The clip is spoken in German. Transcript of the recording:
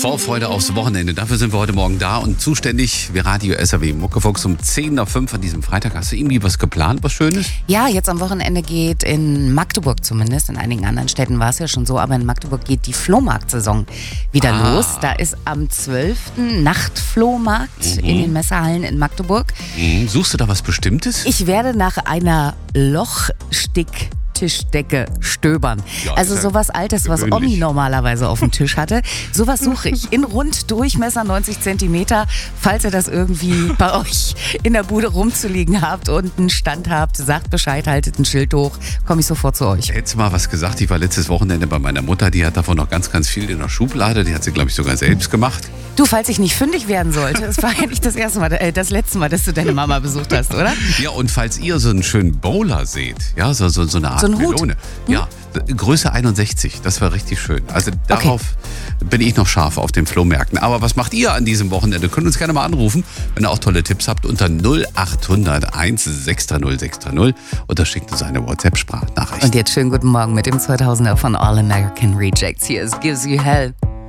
Vorfreude aufs Wochenende. Dafür sind wir heute Morgen da und zuständig wie Radio SAW Muckefuchs um 10:05 an diesem Freitag. Hast du irgendwie was geplant, was Schönes? Ja, jetzt am Wochenende geht in Magdeburg zumindest, in einigen anderen Städten war es ja schon so, aber in Magdeburg geht die Flohmarktsaison wieder los. Da ist am 12. Nachtflohmarkt in den Messehallen in Magdeburg. Suchst du da was Bestimmtes? Ich werde nach einer Tischdecke stöbern. Ja, also sowas Altes, was gewöhnlich. Omi normalerweise auf dem Tisch hatte. Sowas suche ich in Runddurchmesser 90 Zentimeter. Falls ihr das irgendwie bei euch in der Bude rumzuliegen habt und einen Stand habt, sagt Bescheid, haltet ein Schild hoch, komme ich sofort zu euch. Hättest du mal was gesagt? Ich war letztes Wochenende bei meiner Mutter, die hat davon noch ganz, ganz viel in der Schublade. Die hat sie, glaube ich, sogar selbst gemacht. Du, falls ich nicht fündig werden sollte, es war ja nicht das letzte Mal, dass du deine Mama besucht hast, oder? Ja, und falls ihr so einen schönen Bowler seht, ja, so eine Art So einen Hut? Melone. Ja, Größe 61, das war richtig schön. Also darauf bin ich noch scharf auf den Flohmärkten. Aber was macht ihr an diesem Wochenende? Könnt uns gerne mal anrufen, wenn ihr auch tolle Tipps habt, unter 0800 163 630 oder schickt uns eine WhatsApp-Sprachnachricht. Und jetzt schönen guten Morgen mit dem 2000er von All American Rejects. Hier ist Gives You Hell.